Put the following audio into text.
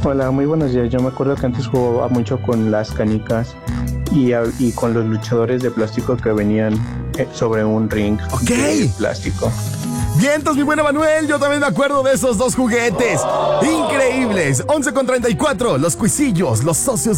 Hola, muy buenos días. Yo me acuerdo que antes jugaba mucho con las canicas y con los luchadores de plástico que venían sobre un ring Ok. de plástico. Vientos, mi buen Manuel, yo también me acuerdo de esos dos juguetes. Increíbles. 11:34, los cuisillos, los socios